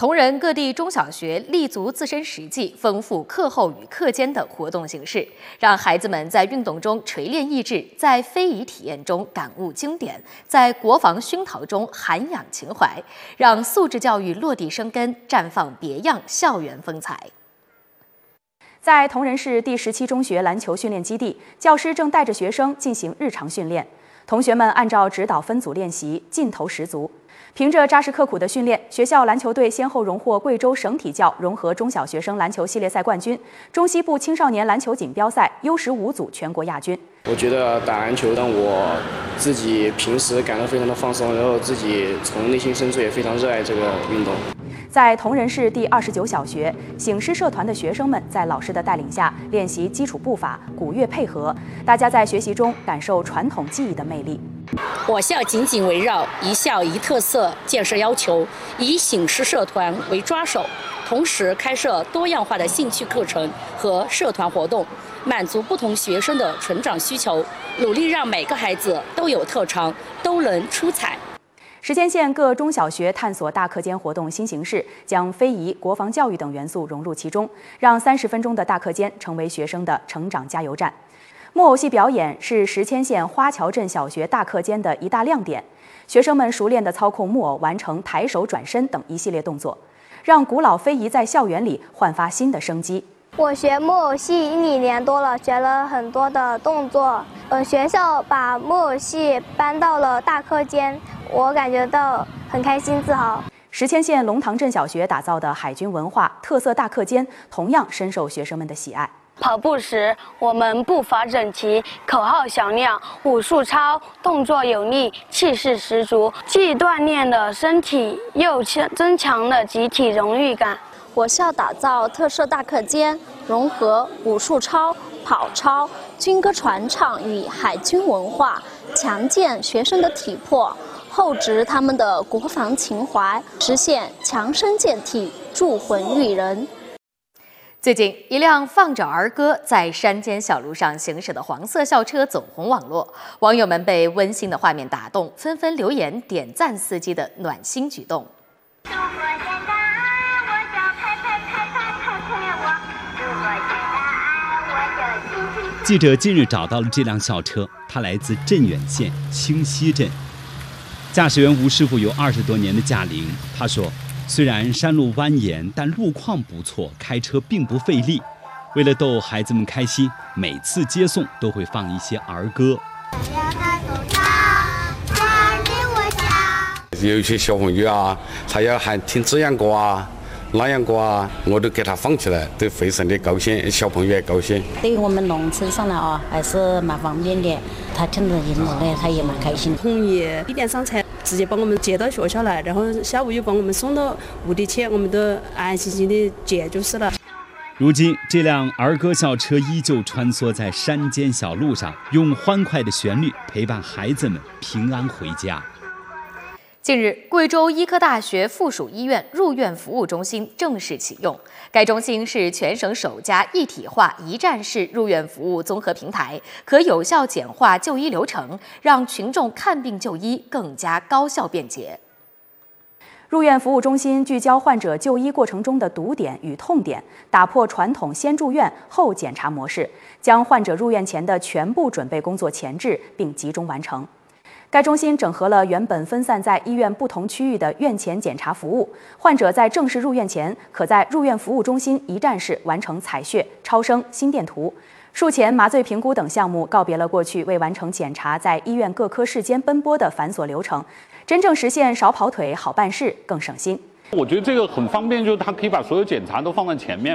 同仁各地中小学立足自身实际，丰富课后与课间的活动形式，让孩子们在运动中锤炼意志，在非遗体验中感悟经典，在国防熏陶中涵养情怀，让素质教育落地生根，绽放别样校园风采。 在铜仁市第17中学篮球训练基地，教师正带着学生进行日常训练，同学们按照指导分组练习，劲头十足。凭着扎实刻苦的训练，学校篮球队先后荣获贵州省体教融合中小学生篮球系列赛冠军、中西部青少年篮球锦标赛 U15组全国亚军。 我觉得打篮球让我自己平时感到非常的放松，然后自己从内心深处也非常热爱这个运动。 在铜仁市第29小学，醒狮社团的学生们在老师的带领下练习基础步伐、鼓乐配合，大家在学习中感受传统技艺的魅力。 我校紧紧围绕一校一特色建设要求，以醒狮社团为抓手，同时开设多样化的兴趣课程和社团活动，满足不同学生的成长需求，努力让每个孩子都有特长，都能出彩。 石阡县各中小学探索大课间活动新形式，将非遗、国防教育等元素融入其中，让30分钟的大课间成为学生的成长加油站。木偶戏表演是石阡县花桥镇小学大课间的一大亮点，学生们熟练地操控木偶，完成抬手、转身等一系列动作，让古老非遗在校园里焕发新的生机。 我学木偶戏1年多了，学了很多的动作。学校把木偶戏搬到了大课间，我感觉到很开心自豪。 石阡县龙塘镇小学打造的海军文化特色大课间，同样深受学生们的喜爱。 跑步时，我们步伐整齐，口号响亮，武术操，动作有力，气势十足，既锻炼了身体，又增强了集体荣誉感。 我校打造特色大课间，融合武术操、跑操、军歌传唱与海军文化，强健学生的体魄，厚植他们的国防情怀，实现强身健体、铸魂育人。 最近，一辆放着儿歌在山间小路上行驶的黄色校车走红网络，网友们被温馨的画面打动，纷纷留言点赞司机的暖心举动。 记者近日找到了这辆校车，它来自镇远县清溪镇。驾驶员吴师傅有20多年的驾龄，他说，虽然山路蜿蜒，但路况不错，开车并不费力。为了逗孩子们开心，每次接送都会放一些儿歌。 有一些小朋友啊，他要喊听这样歌啊、那样歌啊，我都给他放起来，都非常的高兴，小朋友也高兴。 对于我们农村上来啊，还是蛮方便的。他听着音乐呢，他也蛮开心。 统一1点上车，直接把我们接到学校来，然后下午又把我们送到目的地，我们都安安心心的接就是了。 如今，这辆儿歌校车依旧穿梭在山间小路上，用欢快的旋律陪伴孩子们平安回家。 近日，贵州医科大学附属医院入院服务中心正式启用。该中心是全省首家一体化一站式入院服务综合平台，可有效简化就医流程，让群众看病就医更加高效便捷。 入院服务中心聚焦患者就医过程中的堵点与痛点，打破传统先住院后检查模式，将患者入院前的全部准备工作前置并集中完成。该中心整合了原本分散在医院不同区域的院前检查服务，患者在正式入院前，可在入院服务中心一站式完成采血、超声、心电图、术前麻醉评估等项目，告别了过去为完成检查在医院各科室间奔波的繁琐流程，真正实现少跑腿、好办事，更省心。 我觉得这个很方便，就是它可以把所有检查都放在前面。